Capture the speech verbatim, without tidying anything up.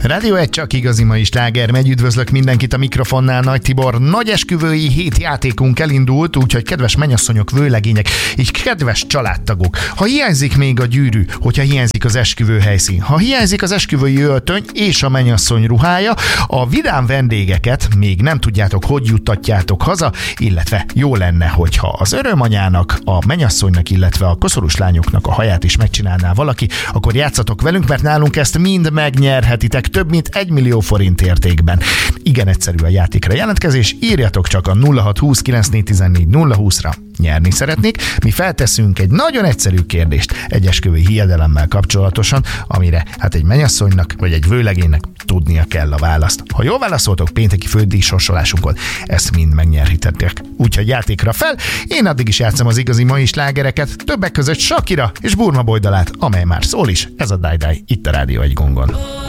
Rádió egy csak igazi mai sláger megy. Üdvözlök mindenkit a mikrofonnál, Nagy Tibor. Nagy esküvői hét játékunk elindult, úgyhogy kedves mennyasszonyok, vőlegények, így kedves családtagok, ha hiányzik még a gyűrű, hogyha hiányzik az esküvő helyszín, ha hiányzik az esküvői öltöny és a mennyasszony ruhája, a vidám vendégeket még nem tudjátok, hogy juttatjátok haza, illetve jó lenne, hogyha az örömanyának, a mennyasszonynak, illetve a koszorús lányoknak a haját is megcsinálná valaki, akkor játszatok velünk, mert nálunk ezt mind megnyerhetitek több mint egy millió forint értékben. Igen egyszerű a játékra jelentkezés, írjatok csak a nulla hat húsz kilenc négy tizennégy nulla húszra. Nyerni szeretnék, mi felteszünk egy nagyon egyszerű kérdést egy esküvői hiedelemmel kapcsolatosan, amire hát egy mennyasszonynak vagy egy vőlegénynek tudnia kell a választ. Ha jól válaszoltok, pénteki fődíj sorsolásunkon ezt mind megnyerhetitek. Úgyhogy játékra fel, én addig is játszom az igazi mai slágereket, többek között Shakira és Burma Boy dalát, amely már szól is, ez a Die Die itt a Rádió egy gongon.